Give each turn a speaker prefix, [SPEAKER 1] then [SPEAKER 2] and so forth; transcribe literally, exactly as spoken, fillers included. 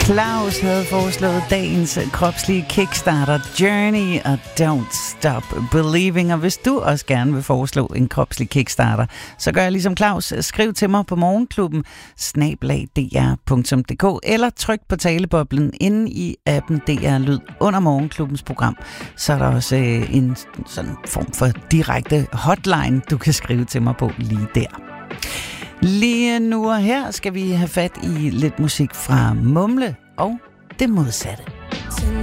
[SPEAKER 1] Claus havde foreslået dagens kropslige kickstarter Journey og Don't Stop Believing. Og hvis du også gerne vil foreslå en kropslig kickstarter, så gør jeg ligesom Claus. Skriv til mig på morgenklubben snabel-a d r punktum d k eller tryk på taleboblen inde i appen D R Lyd under morgenklubbens program. Så er der også en sådan form for direkte hotline, du kan skrive til mig på lige der. Lige nu og her skal vi have fat i lidt musik fra Mumle og det modsatte.